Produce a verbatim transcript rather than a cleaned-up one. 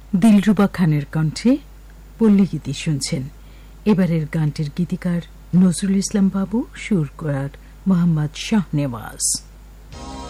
দিলরুবা খানের কণ্ঠে পল্লী গীতি শুনছেন। এবারের গানটির গীতিকার নজরুল ইসলাম বাবু, সুর করার মোহাম্মদ শাহনেওয়াজ।